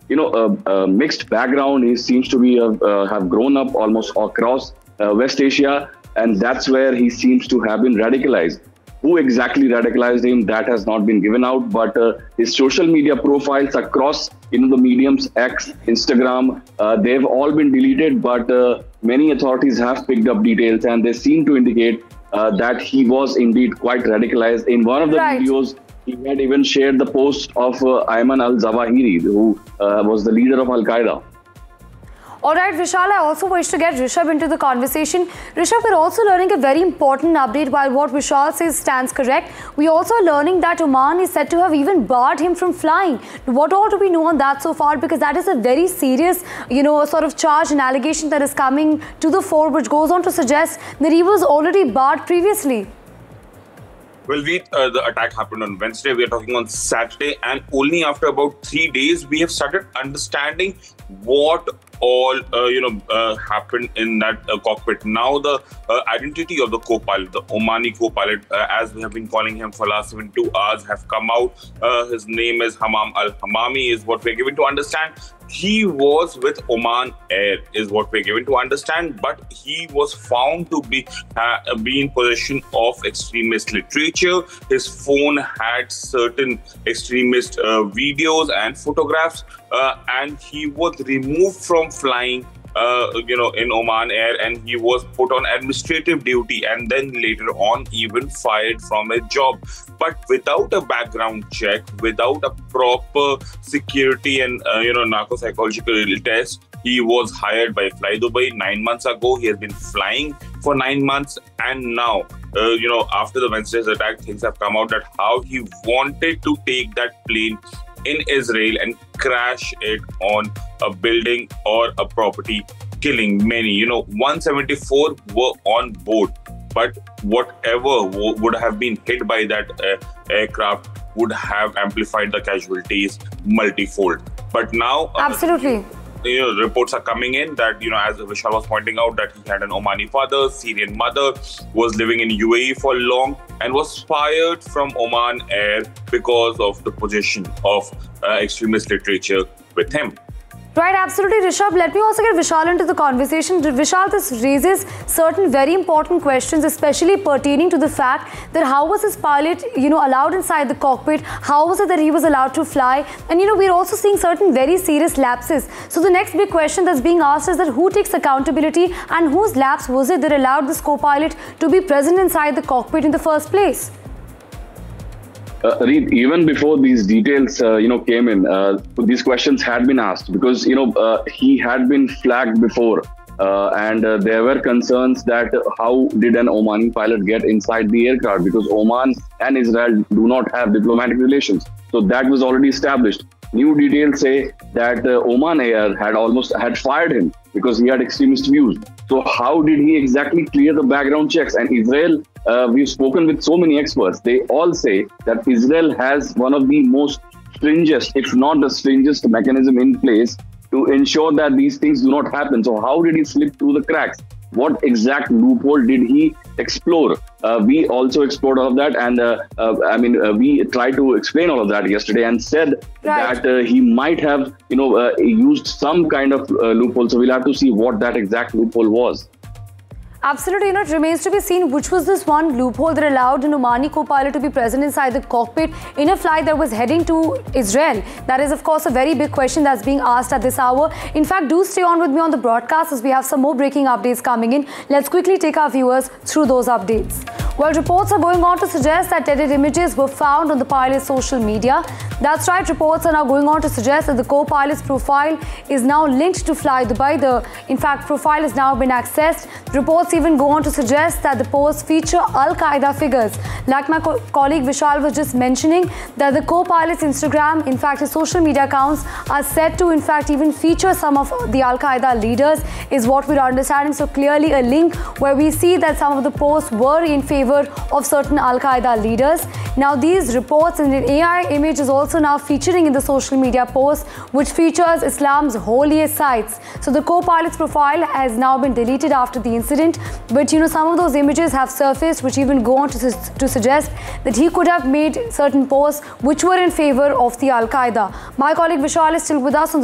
mixed background. He seems to be have grown up almost across West Asia, and that's where he seems to have been radicalized. Who exactly radicalized him, that has not been given out, but his social media profiles across the mediums X, Instagram, they've all been deleted, but many authorities have picked up details, and they seem to indicate that he was indeed quite radicalized. In one of the Right. videos, he had even shared the post of Ayman al-Zawahiri, who was the leader of Al-Qaeda. All right, Vishal, I also wish to get Rishabh into the conversation. Rishabh, we're also learning a very important update. While what Vishal says stands correct, we also are learning that Oman is said to have even barred him from flying. What all do we know on that so far? Because that is a very serious, sort of charge and allegation that is coming to the fore, which goes on to suggest that he was already barred previously. Well, the attack happened on Wednesday. We are talking on Saturday, and only after about 3 days, we have started understanding what all happened in that cockpit. Now, the identity of the co-pilot, the Omani co-pilot, as we have been calling him for last 72 hours, have come out. His name is Hammam al-Hammami, is what we're given to understand. He was with Oman Air, is what we're given to understand, but he was found to be in possession of extremist literature. His phone had certain extremist videos and photographs, and he was removed from flying in Oman Air, and he was put on administrative duty, and then later on even fired from a job. But without a background check, without a proper security and narco-psychological test, he was hired by Fly Dubai 9 months ago. He has been flying for 9 months, and now after the Wednesday's attack, things have come out that how he wanted to take that plane in Israel and crash it on a building or a property, killing many. 174 were on board, but whatever would have been hit by that aircraft would have amplified the casualties multifold. But now, Absolutely. Reports are coming in that, as Vishal was pointing out, that he had an Omani father, Syrian mother, was living in UAE for long, and was fired from Oman Air because of the possession of extremist literature with him. Right, absolutely, Rishabh. Let me also get Vishal into the conversation. Vishal, this raises certain very important questions, especially pertaining to the fact that how was his pilot, allowed inside the cockpit? How was it that he was allowed to fly? And, we're also seeing certain very serious lapses. So the next big question that's being asked is that who takes accountability, and whose lapse was it that allowed this co-pilot to be present inside the cockpit in the first place? Reed, even before these details, came in, these questions had been asked because, he had been flagged before, and there were concerns that how did an Omani pilot get inside the aircraft, because Oman and Israel do not have diplomatic relations. So that was already established. New details say that Oman Air had fired him because he had extremist views. So how did he exactly clear the background checks? And Israel, we've spoken with so many experts. They all say that Israel has one of the most stringent, if not the stringent mechanism in place to ensure that these things do not happen. So how did he slip through the cracks? What exact loophole did he explore? We also explored all of that, and we tried to explain all of that yesterday and said Right. that he might have, used some kind of loophole. So we'll have to see what that exact loophole was. Absolutely, it remains to be seen which was this one loophole that allowed an Omani co-pilot to be present inside the cockpit in a flight that was heading to Israel. That is, of course, a very big question that's being asked at this hour. In fact, do stay on with me on the broadcast as we have some more breaking updates coming in. Let's quickly take our viewers through those updates. Well, reports are going on to suggest that edited images were found on the pilot's social media. That's right, reports are now going on to suggest that the co-pilot's profile is now linked to Fly Dubai. In fact, profile has now been accessed. Reports even go on to suggest that the posts feature Al-Qaeda figures. Like my colleague Vishal was just mentioning, that the co-pilot's Instagram, in fact his social media accounts, are said to in fact even feature some of the Al-Qaeda leaders, is what we're understanding. So clearly a link where we see that some of the posts were in favor of certain Al-Qaeda leaders. Now these reports and an AI image is also now featuring in the social media post, which features Islam's holiest sites. So the co-pilot's profile has now been deleted after the incident, but some of those images have surfaced which even go on to suggest that he could have made certain posts which were in favor of the Al-Qaeda. My colleague Vishal is still with us on the